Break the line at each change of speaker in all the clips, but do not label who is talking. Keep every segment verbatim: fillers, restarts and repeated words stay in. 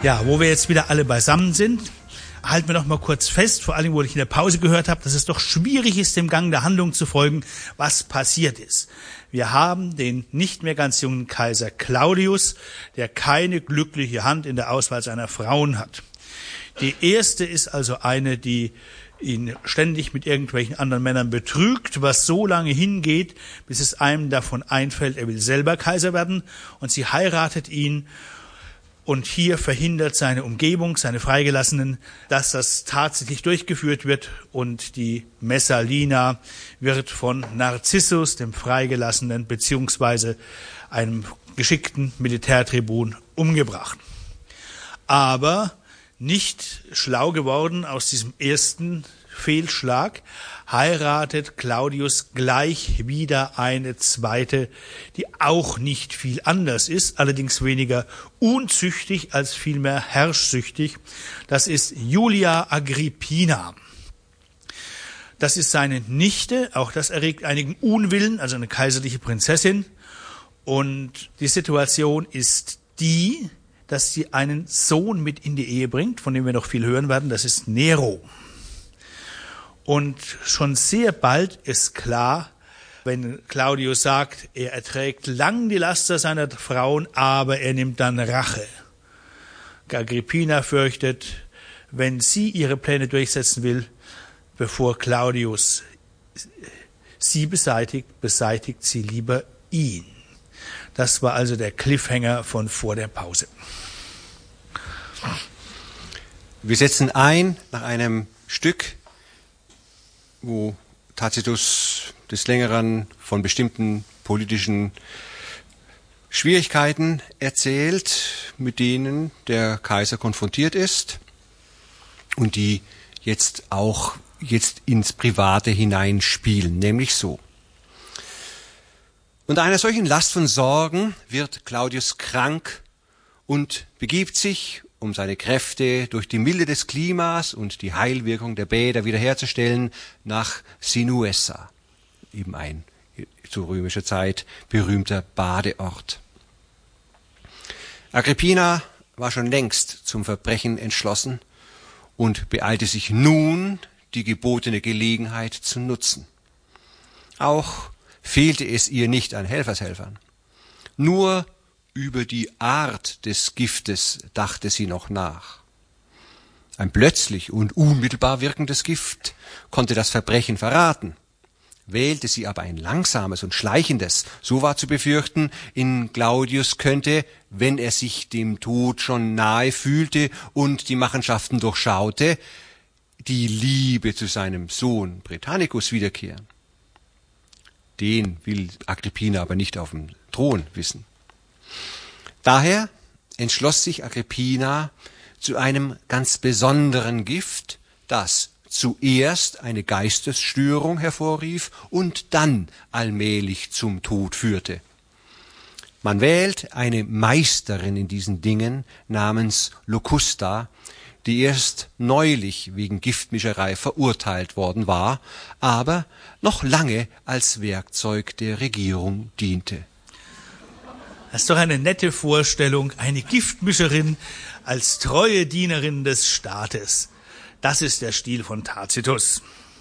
Ja, wo wir jetzt wieder alle beisammen sind, halten wir noch mal kurz fest, vor allem, wo ich in der Pause gehört habe, dass es doch schwierig ist, dem Gang der Handlung zu folgen, was passiert ist. Wir haben den nicht mehr ganz jungen Kaiser Claudius, der keine glückliche Hand in der Auswahl seiner Frauen hat. Die erste ist also eine, die ihn ständig mit irgendwelchen anderen Männern betrügt, was so lange hingeht, bis es einem davon einfällt, er will selber Kaiser werden, und sie heiratet ihn. Und hier verhindert seine Umgebung, seine Freigelassenen, dass das tatsächlich durchgeführt wird, und die Messalina wird von Narzissus, dem Freigelassenen, beziehungsweise einem geschickten Militärtribun umgebracht. Aber nicht schlau geworden aus diesem ersten Fehlschlag, heiratet Claudius gleich wieder eine zweite, die auch nicht viel anders ist, allerdings weniger unzüchtig als vielmehr herrschsüchtig. Das ist Julia Agrippina. Das ist seine Nichte, auch das erregt einigen Unwillen, also eine kaiserliche Prinzessin. Und die Situation ist die, dass sie einen Sohn mit in die Ehe bringt, von dem wir noch viel hören werden, das ist Nero. Und schon sehr bald ist klar, wenn Claudius sagt, er erträgt lang die Laster seiner Frauen, aber er nimmt dann Rache. Agrippina fürchtet, wenn sie ihre Pläne durchsetzen will, bevor Claudius sie beseitigt, beseitigt sie lieber ihn. Das war also der Cliffhanger von vor der Pause.
Wir setzen ein nach einem Stück, wo Tacitus des Längeren von bestimmten politischen Schwierigkeiten erzählt, mit denen der Kaiser konfrontiert ist und die jetzt auch jetzt ins Private hineinspielen, nämlich so. Unter einer solchen Last von Sorgen wird Claudius krank und begibt sich, um seine Kräfte durch die Milde des Klimas und die Heilwirkung der Bäder wiederherzustellen, nach Sinuessa, eben ein zu römischer Zeit berühmter Badeort. Agrippina war schon längst zum Verbrechen entschlossen und beeilte sich nun, die gebotene Gelegenheit zu nutzen. Auch fehlte es ihr nicht an Helfershelfern. Nur über die Art des Giftes dachte sie noch nach. Ein plötzlich und unmittelbar wirkendes Gift konnte das Verbrechen verraten. Wählte sie aber ein langsames und schleichendes, so war zu befürchten, in Claudius könnte, wenn er sich dem Tod schon nahe fühlte und die Machenschaften durchschaute, die Liebe zu seinem Sohn Britannicus wiederkehren. Den will Agrippina aber nicht auf dem Thron wissen. Daher entschloss sich Agrippina zu einem ganz besonderen Gift, das zuerst eine Geistesstörung hervorrief und dann allmählich zum Tod führte. Man wählt eine Meisterin in diesen Dingen namens Locusta, die erst neulich wegen Giftmischerei verurteilt worden war, aber noch lange als Werkzeug der Regierung diente.
Das ist doch eine nette Vorstellung, eine Giftmischerin als treue Dienerin des Staates. Das ist der Stil von Tacitus.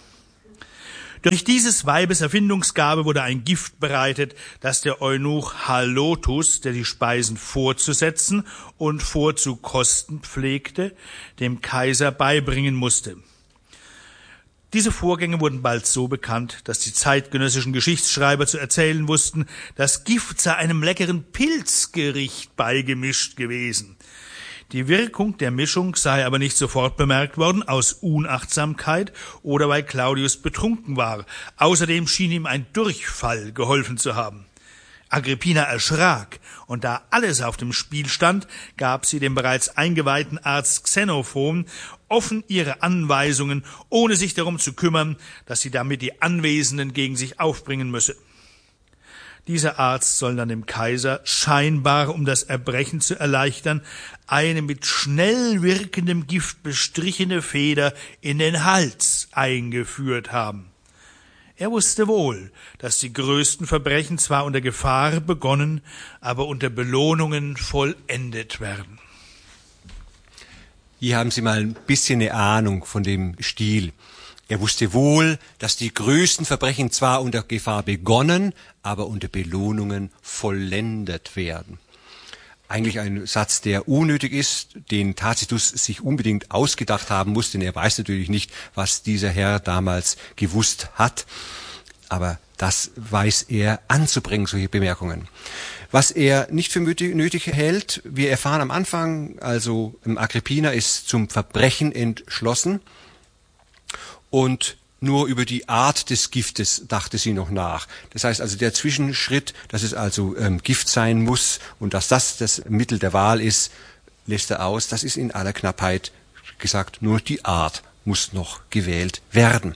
Durch dieses Weibes Erfindungsgabe wurde ein Gift bereitet, das der Eunuch Halotus, der die Speisen vorzusetzen und vorzukosten pflegte, dem Kaiser beibringen musste. Diese Vorgänge wurden bald so bekannt, dass die zeitgenössischen Geschichtsschreiber zu erzählen wussten, das Gift sei einem leckeren Pilzgericht beigemischt gewesen. Die Wirkung der Mischung sei aber nicht sofort bemerkt worden, aus Unachtsamkeit oder weil Claudius betrunken war. Außerdem schien ihm ein Durchfall geholfen zu haben. Agrippina erschrak, und da alles auf dem Spiel stand, gab sie dem bereits eingeweihten Arzt Xenophon offen ihre Anweisungen, ohne sich darum zu kümmern, dass sie damit die Anwesenden gegen sich aufbringen müsse. Dieser Arzt soll dann dem Kaiser, scheinbar um das Erbrechen zu erleichtern, eine mit schnell wirkendem Gift bestrichene Feder in den Hals eingeführt haben. Er wusste wohl, dass die größten Verbrechen zwar unter Gefahr begonnen, aber unter Belohnungen vollendet werden.
Hier haben Sie mal ein bisschen eine Ahnung von dem Stil. Er wusste wohl, dass die größten Verbrechen zwar unter Gefahr begonnen, aber unter Belohnungen vollendet werden. Eigentlich ein Satz, der unnötig ist, den Tacitus sich unbedingt ausgedacht haben muss, denn er weiß natürlich nicht, was dieser Herr damals gewusst hat. Aber das weiß er anzubringen, solche Bemerkungen. Was er nicht für nötig hält, wir erfahren am Anfang, also Agrippina ist zum Verbrechen entschlossen und nur über die Art des Giftes dachte sie noch nach. Das heißt also der Zwischenschritt, dass es also ähm, Gift sein muss und dass das das Mittel der Wahl ist, lässt er aus. Das ist in aller Knappheit gesagt, nur die Art muss noch gewählt werden.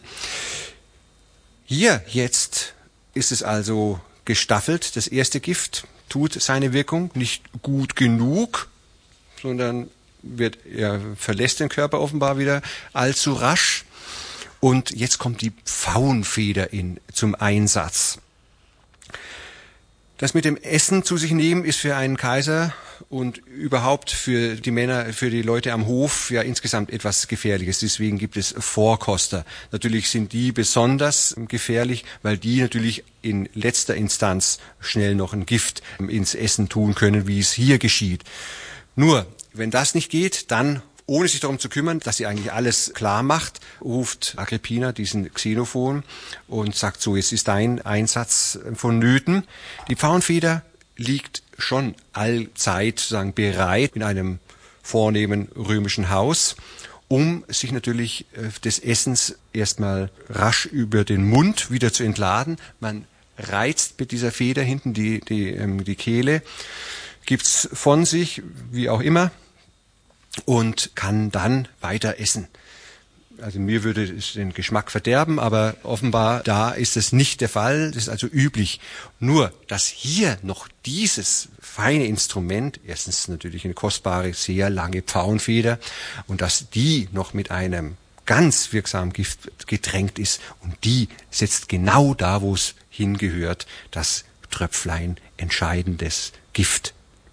Hier jetzt ist es also gestaffelt. Das erste Gift tut seine Wirkung nicht gut genug, sondern wird, er verlässt den Körper offenbar wieder allzu rasch. Und jetzt kommt die Pfauenfeder in, zum Einsatz. Das mit dem Essen zu sich nehmen ist für einen Kaiser und überhaupt für die Männer, für die Leute am Hof ja insgesamt etwas Gefährliches. Deswegen gibt es Vorkoster. Natürlich sind die besonders gefährlich, weil die natürlich in letzter Instanz schnell noch ein Gift ins Essen tun können, wie es hier geschieht. Nur, wenn das nicht geht, dann ohne sich darum zu kümmern, dass sie eigentlich alles klar macht, ruft Agrippina diesen Xenophon und sagt so, jetzt ist dein Einsatz vonnöten. Die Pfauenfeder liegt schon allzeit sozusagen bereit in einem vornehmen römischen Haus, um sich natürlich des Essens erstmal rasch über den Mund wieder zu entladen. Man reizt mit dieser Feder hinten die, die, die Kehle, gibt's von sich, wie auch immer, und kann dann weiter essen. Also mir würde es den Geschmack verderben, aber offenbar da ist es nicht der Fall. Das ist also üblich. Nur, dass hier noch dieses feine Instrument, erstens natürlich eine kostbare, sehr lange Pfauenfeder, und dass die noch mit einem ganz wirksamen Gift getränkt ist, und die setzt genau da, wo es hingehört, das Tröpflein entscheidendes Gift.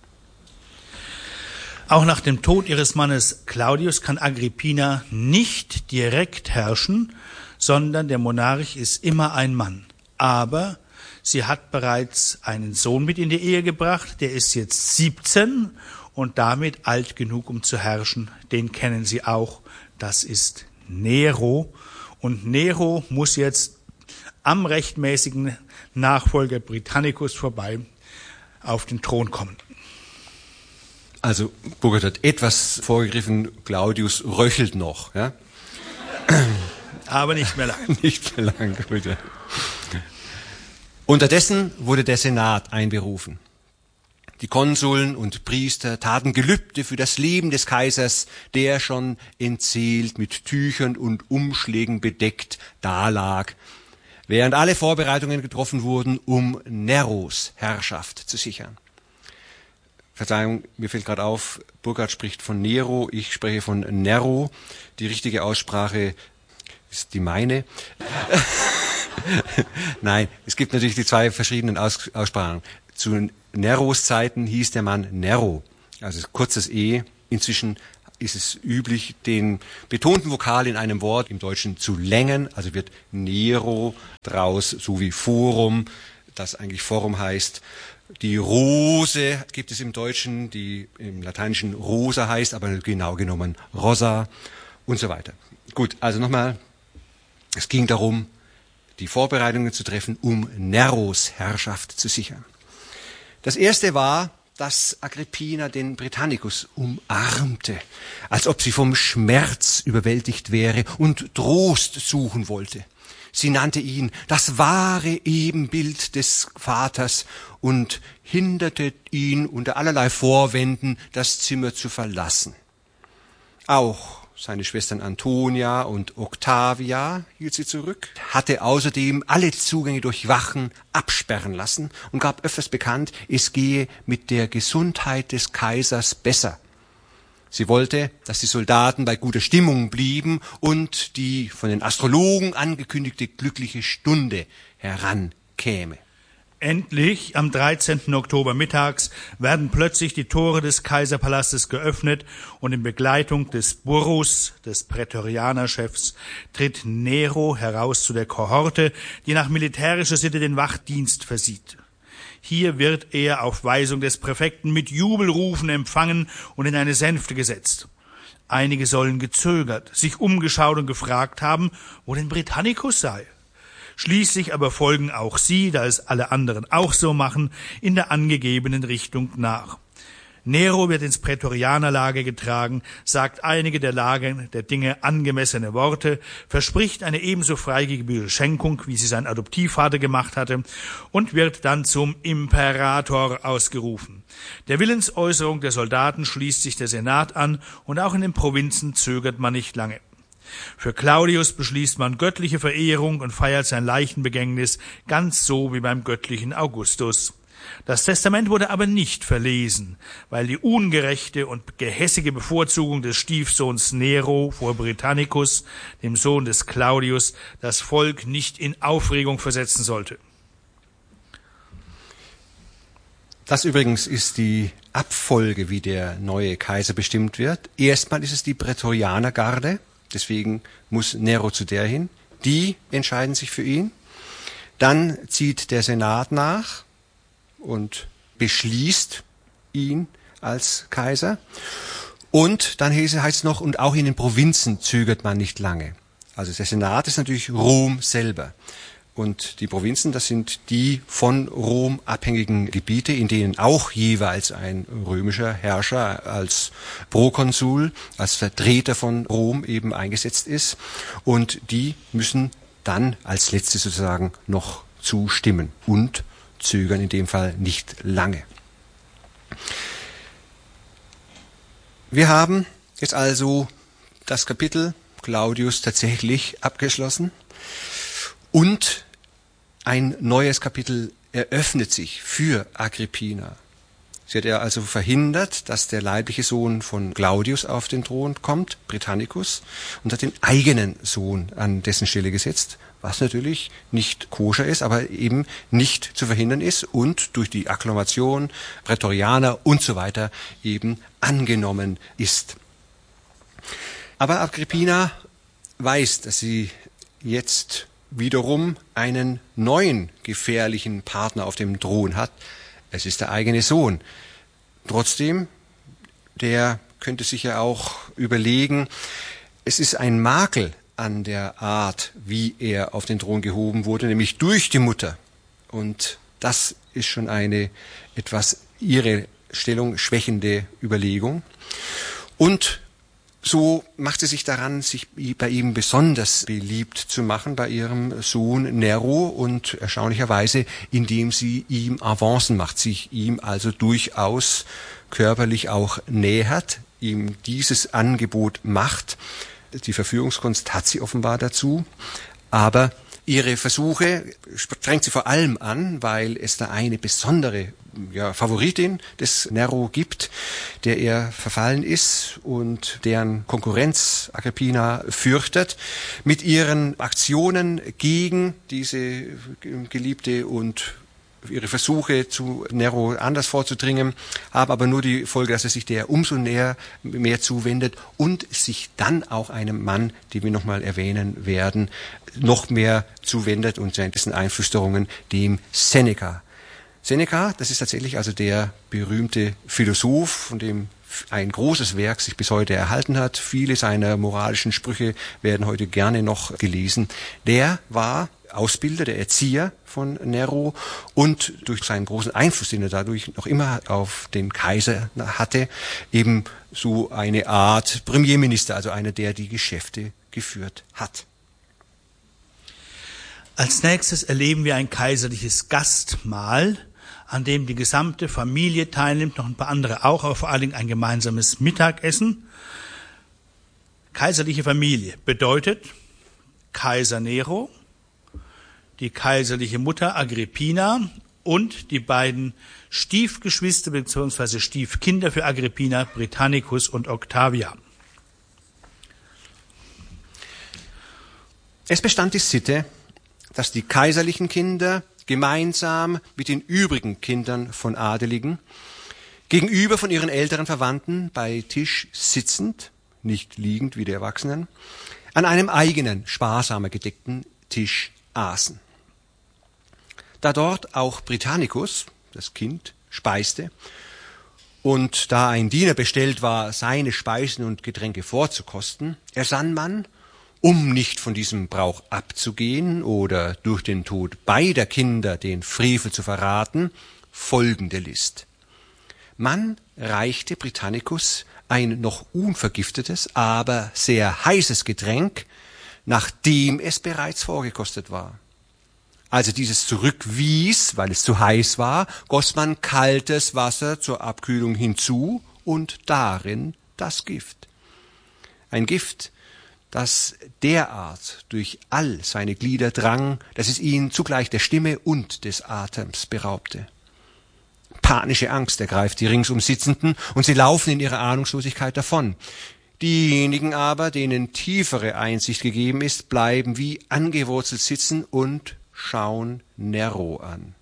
Auch nach dem Tod ihres Mannes Claudius kann Agrippina nicht direkt herrschen, sondern der Monarch ist immer ein Mann. Aber sie hat bereits einen Sohn mit in die Ehe gebracht, der ist jetzt siebzehn und damit alt genug, um zu herrschen. Den kennen Sie auch, das ist Nero. Und Nero muss jetzt am rechtmäßigen Nachfolger Britannicus vorbei auf den Thron kommen.
Also Burkhard hat etwas vorgegriffen, Claudius röchelt noch. Ja?
Aber nicht mehr lang.
Nicht mehr lang, bitte. Unterdessen wurde der Senat einberufen. Die Konsuln und Priester taten Gelübde für das Leben des Kaisers, der schon entseelt mit Tüchern und Umschlägen bedeckt dalag, während alle Vorbereitungen getroffen wurden, um Neros Herrschaft zu sichern. Verzeihung, mir fällt gerade auf, Burkhard spricht von Nero, ich spreche von Nero. Die richtige Aussprache ist die meine. Nein, es gibt natürlich die zwei verschiedenen Aus- Aussprachen. Zu Neros Zeiten hieß der Mann Nero, also kurzes E. Inzwischen ist es üblich, den betonten Vokal in einem Wort im Deutschen zu längen, also wird Nero draus, so wie Forum, das eigentlich Forum heißt. Die Rose gibt es im Deutschen, die im Lateinischen Rosa heißt, aber genau genommen Rosa und so weiter. Gut, also nochmal, es ging darum, die Vorbereitungen zu treffen, um Neros Herrschaft zu sichern. Das erste war, dass Agrippina den Britannicus umarmte, als ob sie vom Schmerz überwältigt wäre und Trost suchen wollte. Sie nannte ihn das wahre Ebenbild des Vaters und hinderte ihn unter allerlei Vorwänden, das Zimmer zu verlassen. Auch seine Schwestern Antonia und Octavia hielt sie zurück, hatte außerdem alle Zugänge durch Wachen absperren lassen und gab öfters bekannt, es gehe mit der Gesundheit des Kaisers besser. Sie wollte, dass die Soldaten bei guter Stimmung blieben und die von den Astrologen angekündigte glückliche Stunde herankäme.
Endlich, am dreizehnten Oktober mittags, werden plötzlich die Tore des Kaiserpalastes geöffnet und in Begleitung des Burrus, des Prätorianerchefs, tritt Nero heraus zu der Kohorte, die nach militärischer Sitte den Wachdienst versieht. Hier wird er auf Weisung des Präfekten mit Jubelrufen empfangen und in eine Sänfte gesetzt. Einige sollen gezögert, sich umgeschaut und gefragt haben, wo denn Britannicus sei. Schließlich aber folgen auch sie, da es alle anderen auch so machen, in der angegebenen Richtung nach. Nero wird ins Prätorianerlager getragen, sagt einige der Lage der Dinge angemessene Worte, verspricht eine ebenso freigebige Schenkung, wie sie sein Adoptivvater gemacht hatte, und wird dann zum Imperator ausgerufen. Der Willensäußerung der Soldaten schließt sich der Senat an, und auch in den Provinzen zögert man nicht lange. Für Claudius beschließt man göttliche Verehrung und feiert sein Leichenbegängnis, ganz so wie beim göttlichen Augustus. Das Testament wurde aber nicht verlesen, weil die ungerechte und gehässige Bevorzugung des Stiefsohns Nero vor Britannicus, dem Sohn des Claudius, das Volk nicht in Aufregung versetzen sollte.
Das übrigens ist die Abfolge, wie der neue Kaiser bestimmt wird. Erstmal ist es die Prätorianergarde, deswegen muss Nero zu der hin. Die entscheiden sich für ihn. Dann zieht der Senat nach und beschließt ihn als Kaiser. Und dann heißt es noch, und auch in den Provinzen zögert man nicht lange. Also der Senat ist natürlich Rom selber. Und die Provinzen, das sind die von Rom abhängigen Gebiete, in denen auch jeweils ein römischer Herrscher als Prokonsul, als Vertreter von Rom eben eingesetzt ist. Und die müssen dann als letzte sozusagen noch zustimmen und zögern in dem Fall nicht lange. Wir haben jetzt also das Kapitel Claudius tatsächlich abgeschlossen und ein neues Kapitel eröffnet sich für Agrippina. Sie hat ja also verhindert, dass der leibliche Sohn von Claudius auf den Thron kommt, Britannicus, und hat den eigenen Sohn an dessen Stelle gesetzt, was natürlich nicht koscher ist, aber eben nicht zu verhindern ist und durch die Akklamation, Prätorianer und so weiter eben angenommen ist. Aber Agrippina weiß, dass sie jetzt wiederum einen neuen gefährlichen Partner auf dem Thron hat. Es ist der eigene Sohn. Trotzdem, der könnte sich ja auch überlegen, es ist ein Makel an der Art, wie er auf den Thron gehoben wurde, nämlich durch die Mutter. Und das ist schon eine etwas ihre Stellung schwächende Überlegung. Und so macht sie sich daran, sich bei ihm besonders beliebt zu machen, bei ihrem Sohn Nero, und erstaunlicherweise, indem sie ihm Avancen macht, sich ihm also durchaus körperlich auch nähert, ihm dieses Angebot macht. Die Verführungskunst hat sie offenbar dazu, aber ihre Versuche strengt sie vor allem an, weil es da eine besondere ja, Favoritin des Nero gibt, der er verfallen ist und deren Konkurrenz Agrippina fürchtet. Mit ihren Aktionen gegen diese Geliebte und ihre Versuche, zu Nero anders vorzudringen, haben aber nur die Folge, dass er sich der umso näher mehr zuwendet und sich dann auch einem Mann, den wir nochmal erwähnen werden, noch mehr zuwendet und dessen Einflüsterungen, dem Seneca. Seneca, das ist tatsächlich also der berühmte Philosoph, von dem ein großes Werk sich bis heute erhalten hat. Viele seiner moralischen Sprüche werden heute gerne noch gelesen. Der war Ausbilder, der Erzieher von Nero und durch seinen großen Einfluss, den er dadurch noch immer auf den Kaiser hatte, eben so eine Art Premierminister, also einer, der die Geschäfte geführt hat.
Als nächstes erleben wir ein kaiserliches Gastmahl, an dem die gesamte Familie teilnimmt, noch ein paar andere auch, aber vor allen Dingen ein gemeinsames Mittagessen. Kaiserliche Familie bedeutet Kaiser Nero, die kaiserliche Mutter Agrippina und die beiden Stiefgeschwister bzw. Stiefkinder für Agrippina, Britannicus und Octavia.
Es bestand die Sitte, dass die kaiserlichen Kinder gemeinsam mit den übrigen Kindern von Adeligen, gegenüber von ihren älteren Verwandten bei Tisch sitzend, nicht liegend wie die Erwachsenen, an einem eigenen, sparsamer gedeckten Tisch aßen. Da dort auch Britannicus, das Kind, speiste und da ein Diener bestellt war, seine Speisen und Getränke vorzukosten, ersann man, um nicht von diesem Brauch abzugehen oder durch den Tod beider Kinder den Frevel zu verraten, folgende List. Man reichte Britannicus ein noch unvergiftetes, aber sehr heißes Getränk, nachdem es bereits vorgekostet war. Als er dieses zurückwies, weil es zu heiß war, goss man kaltes Wasser zur Abkühlung hinzu und darin das Gift. Ein Gift, das derart durch all seine Glieder drang, dass es ihn zugleich der Stimme und des Atems beraubte. Panische Angst ergreift die ringsum Sitzenden und sie laufen in ihrer Ahnungslosigkeit davon. Diejenigen aber, denen tiefere Einsicht gegeben ist, bleiben wie angewurzelt sitzen und schauen Nero an.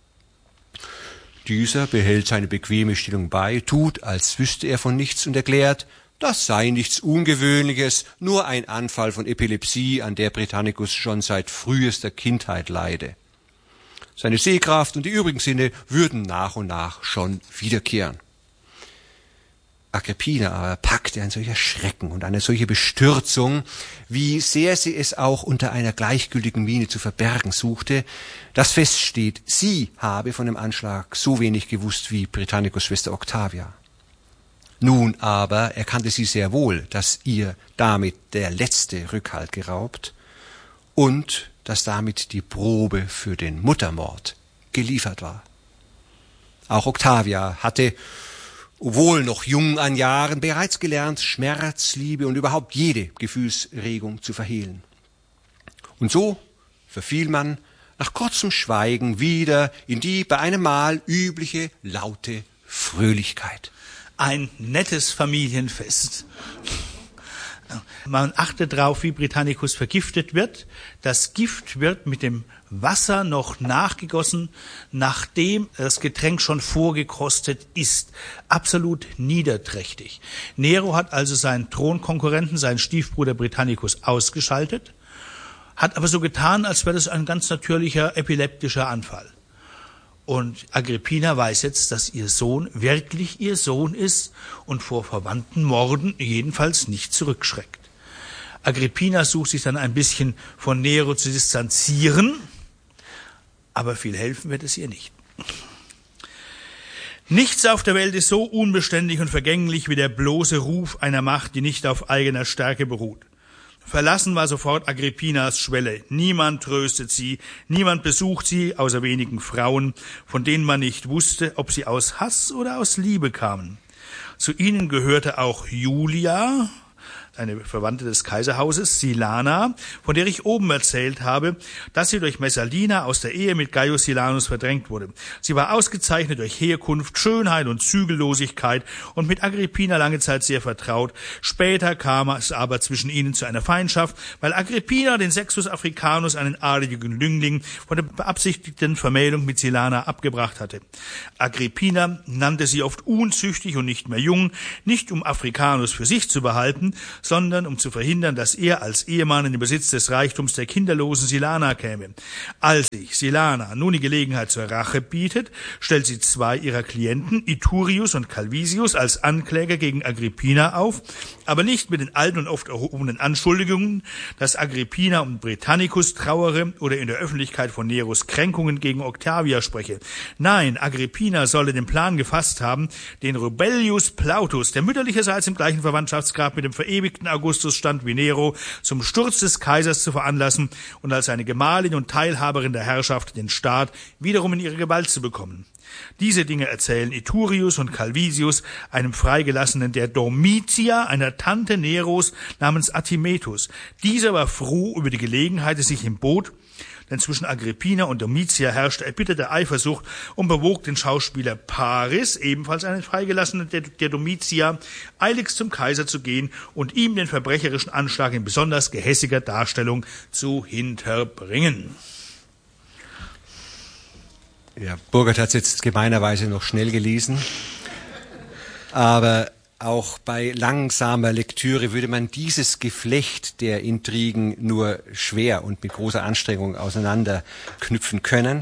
Dieser behält seine bequeme Stellung bei, tut, als wüsste er von nichts und erklärt, das sei nichts Ungewöhnliches, nur ein Anfall von Epilepsie, an der Britannicus schon seit frühester Kindheit leide. Seine Sehkraft und die übrigen Sinne würden nach und nach schon wiederkehren. Agrippina aber packte ein solcher Schrecken und eine solche Bestürzung, wie sehr sie es auch unter einer gleichgültigen Miene zu verbergen suchte, dass feststeht, sie habe von dem Anschlag so wenig gewusst wie Britannicus' Schwester Octavia. Nun aber erkannte sie sehr wohl, dass ihr damit der letzte Rückhalt geraubt und dass damit die Probe für den Muttermord geliefert war. Auch Octavia hatte, obwohl noch jung an Jahren, bereits gelernt, Schmerz, Liebe und überhaupt jede Gefühlsregung zu verhehlen. Und so verfiel man nach kurzem Schweigen wieder in die bei einem Mahl übliche laute Fröhlichkeit.
Ein nettes Familienfest. Man achtet darauf, wie Britannicus vergiftet wird. Das Gift wird mit dem Wasser noch nachgegossen, nachdem das Getränk schon vorgekostet ist. Absolut niederträchtig. Nero hat also seinen Thronkonkurrenten, seinen Stiefbruder Britannicus, ausgeschaltet, hat aber so getan, als wäre das ein ganz natürlicher epileptischer Anfall. Und Agrippina weiß jetzt, dass ihr Sohn wirklich ihr Sohn ist und vor verwandten Morden jedenfalls nicht zurückschreckt. Agrippina sucht sich dann ein bisschen von Nero zu distanzieren, aber viel helfen wird es ihr nicht. Nichts auf der Welt ist so unbeständig und vergänglich wie der bloße Ruf einer Macht, die nicht auf eigener Stärke beruht. Verlassen war sofort Agrippinas Schwelle. Niemand tröstet sie, niemand besucht sie, außer wenigen Frauen, von denen man nicht wusste, ob sie aus Hass oder aus Liebe kamen. Zu ihnen gehörte auch Julia, eine Verwandte des Kaiserhauses, Silana, von der ich oben erzählt habe, dass sie durch Messalina aus der Ehe mit Gaius Silanus verdrängt wurde. Sie war ausgezeichnet durch Herkunft, Schönheit und Zügellosigkeit und mit Agrippina lange Zeit sehr vertraut. Später kam es aber zwischen ihnen zu einer Feindschaft, weil Agrippina den Sextus Africanus, einen adeligen Jüngling, von der beabsichtigten Vermählung mit Silana abgebracht hatte. Agrippina nannte sie oft unzüchtig und nicht mehr jung, nicht um Africanus für sich zu behalten, sondern um zu verhindern, dass er als Ehemann in den Besitz des Reichtums der kinderlosen Silana käme. Als sich Silana nun die Gelegenheit zur Rache bietet, stellt sie zwei ihrer Klienten, Iturius und Calvisius, als Ankläger gegen Agrippina auf, aber nicht mit den alten und oft erhobenen Anschuldigungen, dass Agrippina um Britannicus trauere oder in der Öffentlichkeit von Neros Kränkungen gegen Octavia spreche. Nein, Agrippina solle den Plan gefasst haben, den Rubellius Plautus, der mütterlicherseits im gleichen Verwandtschaftsgrad mit dem verewigten Augustus stand wie Nero, zum Sturz des Kaisers zu veranlassen und als seine Gemahlin und Teilhaberin der Herrschaft den Staat wiederum in ihre Gewalt zu bekommen. Diese Dinge erzählen Iturius und Calvisius, einem Freigelassenen der Domitia, einer Tante Neros namens Attimetus. Dieser war froh über die Gelegenheit, die sich ihm bot, denn zwischen Agrippina und Domitia herrschte erbitterte Eifersucht und bewog den Schauspieler Paris, ebenfalls einen Freigelassenen der, der Domitia, eiligst zum Kaiser zu gehen und ihm den verbrecherischen Anschlag in besonders gehässiger Darstellung zu hinterbringen.
Ja, Burgert hat es jetzt gemeinerweise noch schnell gelesen, aber auch bei langsamer Lektüre würde man dieses Geflecht der Intrigen nur schwer und mit großer Anstrengung auseinanderknüpfen können.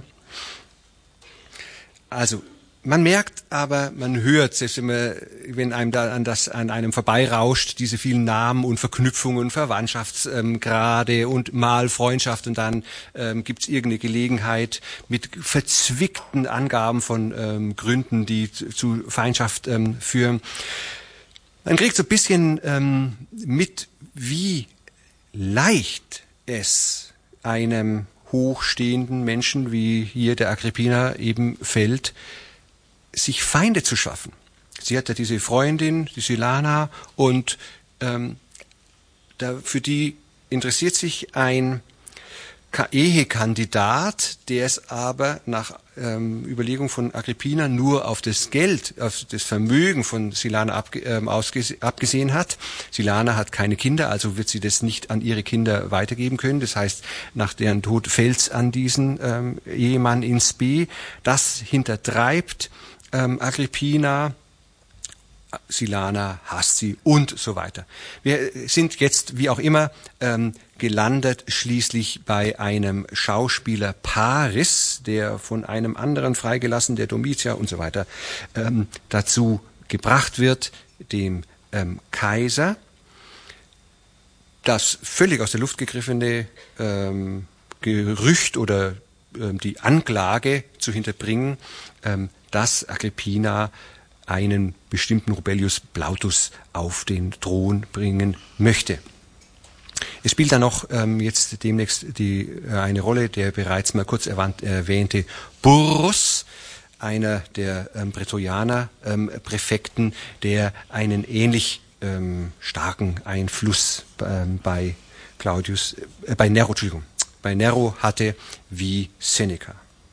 Also man merkt aber, man hört, selbst wenn, man, wenn einem da an, das, an einem vorbeirauscht, diese vielen Namen und Verknüpfungen, Verwandtschaftsgrade ähm, und mal Freundschaft und dann ähm, gibt es irgendeine Gelegenheit mit verzwickten Angaben von ähm, Gründen, die zu, zu Feindschaft ähm, führen. Man kriegt so ein bisschen ähm, mit, wie leicht es einem hochstehenden Menschen wie hier der Agrippina eben fällt, sich Feinde zu schaffen. Sie hat ja diese Freundin, die Silana, und ähm, da, für die interessiert sich ein Ehekandidat, der es aber nach ähm, Überlegung von Agrippina nur auf das Geld, auf das Vermögen von Silana abge, ähm, ausges- abgesehen hat. Silana hat keine Kinder, also wird sie das nicht an ihre Kinder weitergeben können. Das heißt, nach deren Tod fällt es an diesen ähm, Ehemann in Spe. Das hintertreibt ähm, Agrippina. Silana hasst sie und so weiter. Wir sind jetzt, wie auch immer, ähm, gelandet schließlich bei einem Schauspieler Paris, der von einem anderen freigelassen, der Domitia und so weiter, ähm, dazu gebracht wird, dem ähm, Kaiser das völlig aus der Luft gegriffene ähm, Gerücht oder ähm, die Anklage zu hinterbringen, ähm, dass Agrippina einen bestimmten Rubellius Plautus auf den Thron bringen möchte. Es spielt dann noch ähm, jetzt demnächst die, äh, eine Rolle der bereits mal kurz erwähnt, erwähnte Burrus, einer der ähm, Prätorianer ähm, Präfekten, der einen ähnlich ähm, starken Einfluss ähm, bei Claudius, äh, bei Nero, Entschuldigung, bei Nero hatte wie Seneca.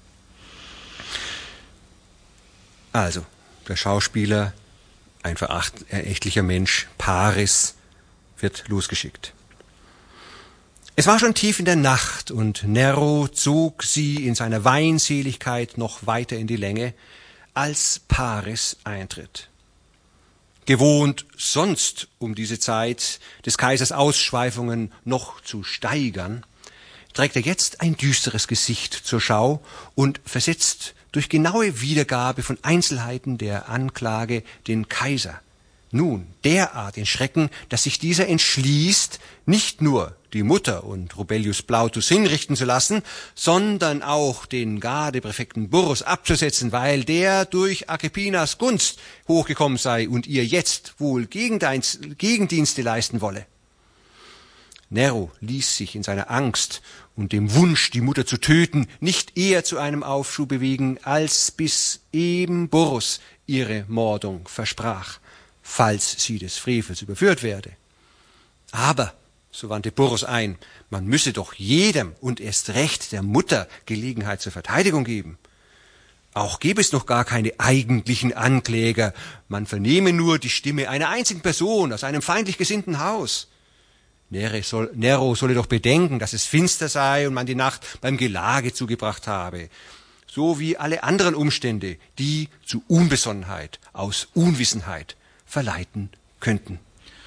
Also, der Schauspieler, ein verächtlicher Mensch, Paris, wird losgeschickt. Es war schon tief in der Nacht und Nero zog sie in seiner Weinseligkeit noch weiter in die Länge, als Paris eintritt. Gewohnt sonst um diese Zeit des Kaisers Ausschweifungen noch zu steigern, trägt er jetzt ein düsteres Gesicht zur Schau und versetzt durch genaue Wiedergabe von Einzelheiten der Anklage den Kaiser nun derart in Schrecken, dass sich dieser entschließt, nicht nur die Mutter und Rubellius Plautus hinrichten zu lassen, sondern auch den Gardepräfekten Burrus abzusetzen, weil der durch Agrippinas Gunst hochgekommen sei und ihr jetzt wohl Gegendienste leisten wolle. Nero ließ sich in seiner Angst und dem Wunsch, die Mutter zu töten, nicht eher zu einem Aufschub bewegen, als bis eben Burrus ihre Mordung versprach, falls sie des Frevels überführt werde. Aber, so wandte Burrus ein, man müsse doch jedem und erst recht der Mutter Gelegenheit zur Verteidigung geben. Auch gäbe es noch gar keine eigentlichen Ankläger, man vernehme nur die Stimme einer einzigen Person aus einem feindlich gesinnten Haus. Nero solle doch bedenken, dass es finster sei und man die Nacht beim Gelage zugebracht habe, so wie alle anderen Umstände, die zu Unbesonnenheit aus Unwissenheit verleiten könnten.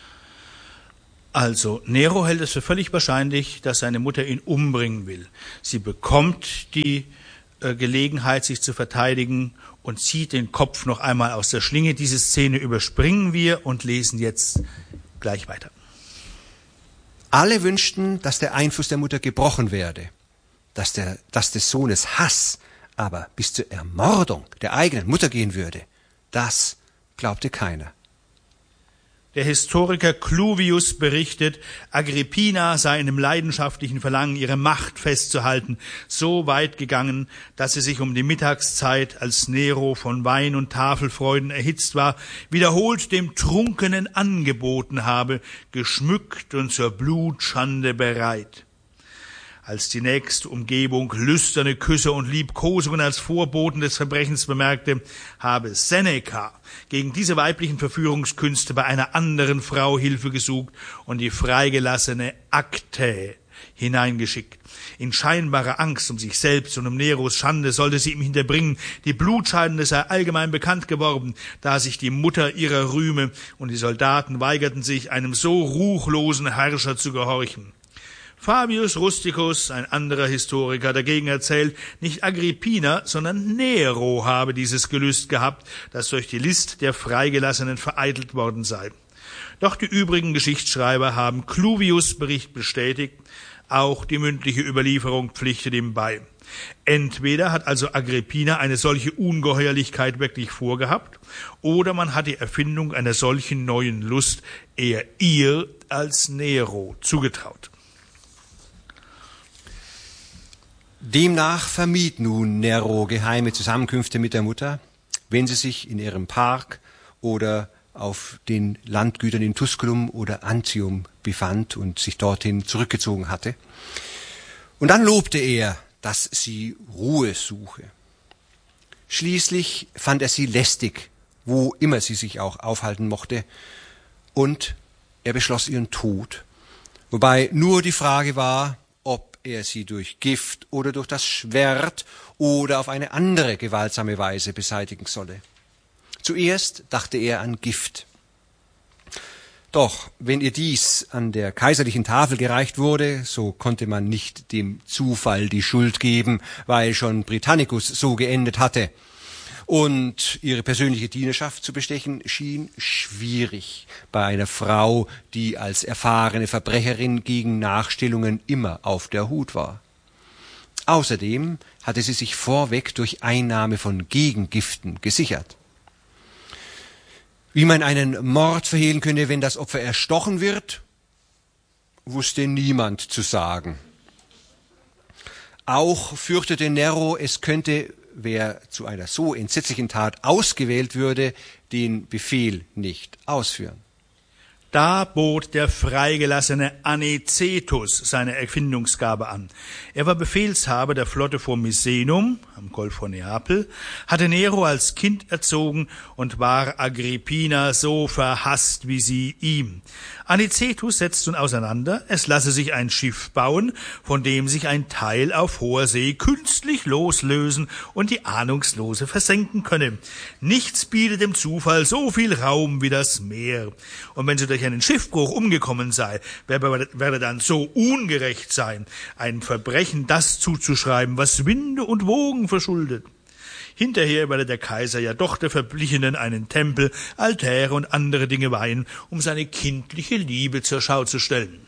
Also, Nero hält es für völlig wahrscheinlich, dass seine Mutter ihn umbringen will. Sie bekommt die äh, Gelegenheit, sich zu verteidigen und zieht den Kopf noch einmal aus der Schlinge. Diese Szene überspringen wir und lesen jetzt gleich weiter.
Alle wünschten, dass der Einfluss der Mutter gebrochen werde, dass, der, dass des Sohnes Hass aber bis zur Ermordung der eigenen Mutter gehen würde. Das glaubte keiner.
Der Historiker Cluvius berichtet, Agrippina sei in dem leidenschaftlichen Verlangen, ihre Macht festzuhalten, so weit gegangen, dass sie sich um die Mittagszeit, als Nero von Wein und Tafelfreuden erhitzt war, wiederholt dem Trunkenen angeboten habe, geschmückt und zur Blutschande bereit. Als die nächste Umgebung lüsterne Küsse und Liebkosungen als Vorboten des Verbrechens bemerkte, habe Seneca gegen diese weiblichen Verführungskünste bei einer anderen Frau Hilfe gesucht und die freigelassene Aktae hineingeschickt. In scheinbarer Angst um sich selbst und um Neros Schande sollte sie ihm hinterbringen, die Blutscheidende sei allgemein bekannt geworden, da sich die Mutter ihrer rühme, und die Soldaten weigerten sich, einem so ruchlosen Herrscher zu gehorchen. Fabius Rusticus, ein anderer Historiker, dagegen erzählt, nicht Agrippina, sondern Nero habe dieses Gelüst gehabt, das durch die List der Freigelassenen vereitelt worden sei. Doch die übrigen Geschichtsschreiber haben Cluvius' Bericht bestätigt, auch die mündliche Überlieferung pflichtet ihm bei. Entweder hat also Agrippina eine solche Ungeheuerlichkeit wirklich vorgehabt, oder man hat die Erfindung einer solchen neuen Lust eher ihr als Nero zugetraut.
Demnach vermied nun Nero geheime Zusammenkünfte mit der Mutter, wenn sie sich in ihrem Park oder auf den Landgütern in Tusculum oder Antium befand und sich dorthin zurückgezogen hatte. Und dann lobte er, dass sie Ruhe suche. Schließlich fand er sie lästig, wo immer sie sich auch aufhalten mochte, und er beschloss ihren Tod, wobei nur die Frage war, ob er sie durch Gift oder durch das Schwert oder auf eine andere gewaltsame Weise beseitigen solle. Zuerst dachte er an Gift. Doch wenn ihr dies an der kaiserlichen Tafel gereicht wurde, so konnte man nicht dem Zufall die Schuld geben, weil schon Britannicus so geendet hatte. Und ihre persönliche Dienerschaft zu bestechen schien schwierig bei einer Frau, die als erfahrene Verbrecherin gegen Nachstellungen immer auf der Hut war. Außerdem hatte sie sich vorweg durch Einnahme von Gegengiften gesichert. Wie man einen Mord verhehlen könne, wenn das Opfer erstochen wird, wusste niemand zu sagen. Auch fürchtete Nero, es könnte, wer zu einer so entsetzlichen Tat ausgewählt würde, den Befehl nicht ausführen.
Da bot der freigelassene Anicetus seine Erfindungsgabe an. Er war Befehlshaber der Flotte vor Misenum, am Golf von Neapel, hatte Nero als Kind erzogen und war Agrippina so verhasst wie sie ihm. Anicetus setzt nun auseinander, es lasse sich ein Schiff bauen, von dem sich ein Teil auf hoher See künstlich loslösen und die Ahnungslose versenken könne. Nichts bietet dem Zufall so viel Raum wie das Meer. Und wenn sie durch einen Schiffbruch umgekommen sei, wer werde dann so ungerecht sein, ein Verbrechen das zuzuschreiben, was Winde und Wogen verschuldet. Hinterher werde der Kaiser ja doch der Verblichenen einen Tempel, Altäre und andere Dinge weihen, um seine kindliche Liebe zur Schau zu stellen.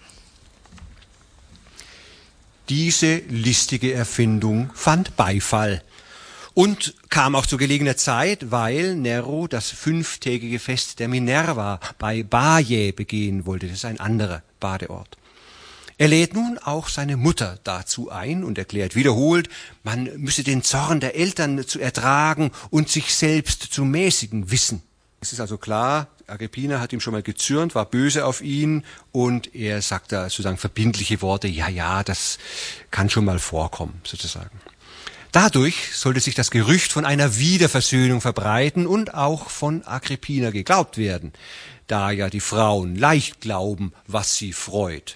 Diese listige Erfindung fand Beifall und kam auch zu gelegener Zeit, weil Nero das fünftägige Fest der Minerva bei Baiae begehen wollte. Das ist ein anderer Badeort. Er lädt nun auch seine Mutter dazu ein und erklärt wiederholt, man müsse den Zorn der Eltern zu ertragen und sich selbst zu mäßigen wissen. Es ist also klar, Agrippina hat ihm schon mal gezürnt, war böse auf ihn, und er sagt da sozusagen verbindliche Worte, ja, ja, das kann schon mal vorkommen, sozusagen. Dadurch sollte sich das Gerücht von einer Wiederversöhnung verbreiten und auch von Agrippina geglaubt werden, da ja die Frauen leicht glauben, was sie freut.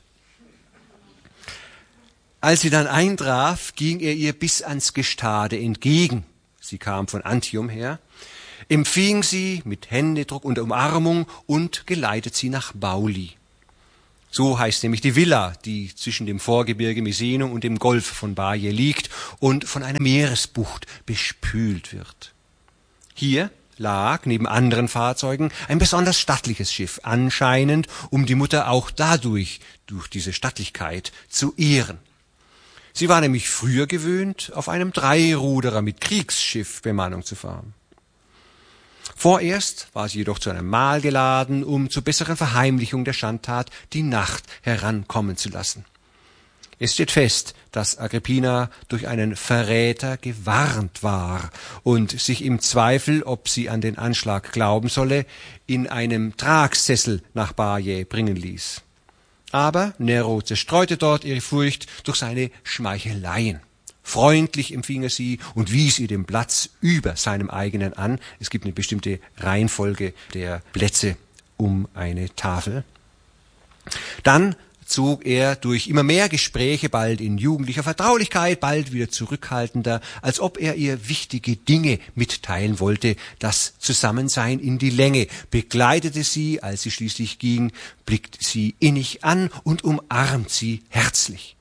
Als sie dann eintraf, ging er ihr bis ans Gestade entgegen. Sie kam von Antium her, empfing sie mit Händedruck und Umarmung und geleitet sie nach Bauli. So heißt nämlich die Villa, die zwischen dem Vorgebirge Misenum und dem Golf von Baiae liegt und von einer Meeresbucht bespült wird. Hier lag neben anderen Fahrzeugen ein besonders stattliches Schiff, anscheinend um die Mutter auch dadurch, durch diese Stattlichkeit, zu ehren. Sie war nämlich früher gewöhnt, auf einem Dreiruderer mit Kriegsschiffbemannung zu fahren. Vorerst war sie jedoch zu einem Mahl geladen, um zur besseren Verheimlichung der Schandtat die Nacht herankommen zu lassen. Es steht fest, dass Agrippina durch einen Verräter gewarnt war und sich im Zweifel, ob sie an den Anschlag glauben solle, in einem Tragsessel nach Baiae bringen ließ. Aber Nero zerstreute dort ihre Furcht durch seine Schmeicheleien. Freundlich empfing er sie und wies ihr den Platz über seinem eigenen an. Es gibt eine bestimmte Reihenfolge der Plätze um eine Tafel. Dann zog er durch immer mehr Gespräche, bald in jugendlicher Vertraulichkeit, bald wieder zurückhaltender, als ob er ihr wichtige Dinge mitteilen wollte, das Zusammensein in die Länge, begleitete sie, als sie schließlich ging, blickt sie innig an und umarmt sie herzlich.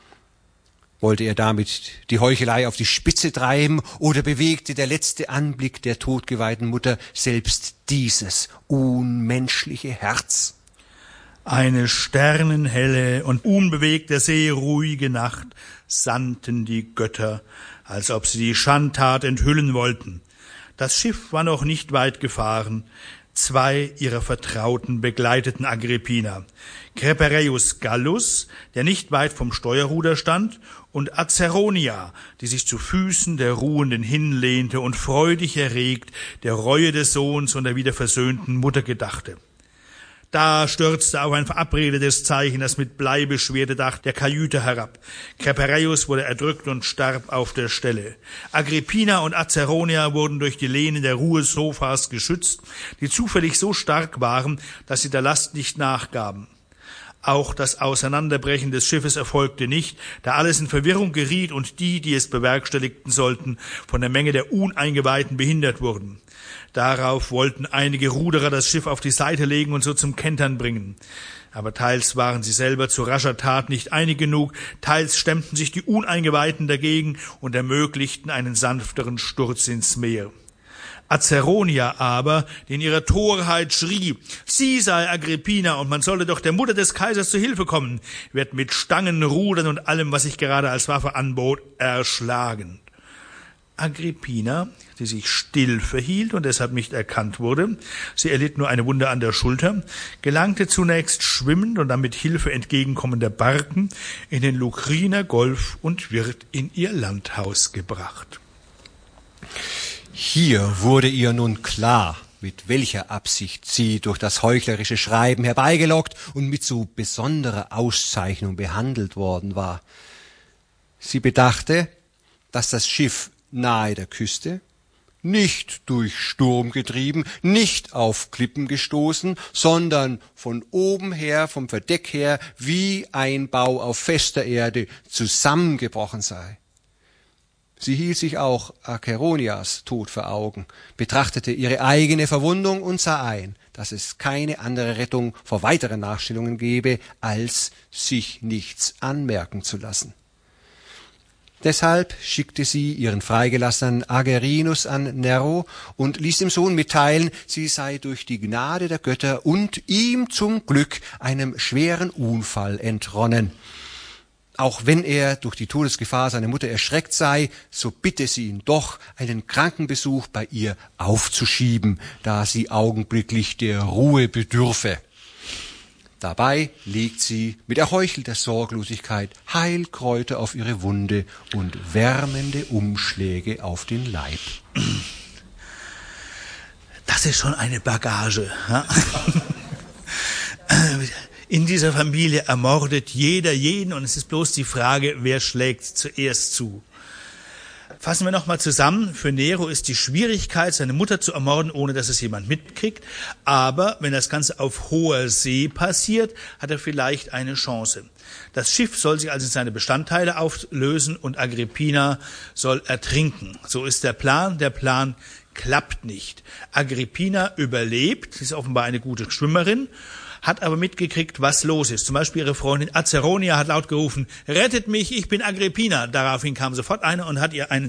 Wollte er damit die Heuchelei auf die Spitze treiben oder bewegte der letzte Anblick der todgeweihten Mutter selbst dieses unmenschliche Herz?
Eine sternenhelle und unbewegte, seeruhige Nacht sandten die Götter, als ob sie die Schandtat enthüllen wollten. Das Schiff war noch nicht weit gefahren. Zwei ihrer Vertrauten begleiteten Agrippina. Crepereius Gallus, der nicht weit vom Steuerruder stand, und Acerronia, die sich zu Füßen der Ruhenden hinlehnte und freudig erregt der Reue des Sohns und der wieder versöhnten Mutter gedachte. Da stürzte auch ein verabredetes Zeichen, das mit Blei beschwerte Dach der Kajüte herab. Crepereius wurde erdrückt und starb auf der Stelle. Agrippina und Acerronia wurden durch die Lehnen der Ruhesofas geschützt, die zufällig so stark waren, dass sie der Last nicht nachgaben. Auch das Auseinanderbrechen des Schiffes erfolgte nicht, da alles in Verwirrung geriet und die, die es bewerkstelligten sollten, von der Menge der Uneingeweihten behindert wurden. Darauf wollten einige Ruderer das Schiff auf die Seite legen und so zum Kentern bringen. Aber teils waren sie selber zu rascher Tat nicht einig genug, teils stemmten sich die Uneingeweihten dagegen und ermöglichten einen sanfteren Sturz ins Meer. Acerronia aber, die in ihrer Torheit schrie, sie sei Agrippina und man solle doch der Mutter des Kaisers zu Hilfe kommen, wird mit Stangen, Rudern und allem, was sich gerade als Waffe anbot, erschlagen. Agrippina, die sich still verhielt und deshalb nicht erkannt wurde, sie erlitt nur eine Wunde an der Schulter, gelangte zunächst schwimmend und dann mit Hilfe entgegenkommender Barken in den Lucriner Golf und wird in ihr Landhaus gebracht.
Hier wurde ihr nun klar, mit welcher Absicht sie durch das heuchlerische Schreiben herbeigelockt und mit so besonderer Auszeichnung behandelt worden war. Sie bedachte, dass das Schiff nahe der Küste, nicht durch Sturm getrieben, nicht auf Klippen gestoßen, sondern von oben her, vom Verdeck her, wie ein Bau auf fester Erde zusammengebrochen sei. Sie hielt sich auch Acerronias Tod vor Augen, betrachtete ihre eigene Verwundung und sah ein, dass es keine andere Rettung vor weiteren Nachstellungen gebe, als sich nichts anmerken zu lassen. Deshalb schickte sie ihren Freigelassenen Agerinus an Nero und ließ dem Sohn mitteilen, sie sei durch die Gnade der Götter und ihm zum Glück einem schweren Unfall entronnen. Auch wenn er durch die Todesgefahr seiner Mutter erschreckt sei, so bitte sie ihn doch, einen Krankenbesuch bei ihr aufzuschieben, da sie augenblicklich der Ruhe bedürfe. Dabei legt sie mit erheuchelter Sorglosigkeit Heilkräuter auf ihre Wunde und wärmende Umschläge auf den Leib.
Das ist schon eine Bagage. Ja? In dieser Familie ermordet jeder jeden und es ist bloß die Frage, wer schlägt zuerst zu. Fassen wir nochmal zusammen. Für Nero ist die Schwierigkeit, seine Mutter zu ermorden, ohne dass es jemand mitkriegt. Aber wenn das Ganze auf hoher See passiert, hat er vielleicht eine Chance. Das Schiff soll sich also in seine Bestandteile auflösen und Agrippina soll ertrinken. So ist der Plan. Der Plan klappt nicht. Agrippina überlebt, sie ist offenbar eine gute Schwimmerin, hat aber mitgekriegt, was los ist. Zum Beispiel ihre Freundin Acerronia hat laut gerufen, rettet mich, ich bin Agrippina. Daraufhin kam sofort einer und hat ihr einen